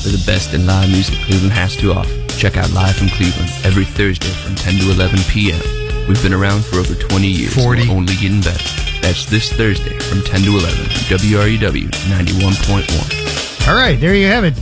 for the best in live music Cleveland has to offer. Check out Live from Cleveland every Thursday from 10 to 11 p.m. We've been around for over 20 years. 40. And we're only getting better. That's this Thursday from 10 to 11, WREW 91.1. All right, there you have it.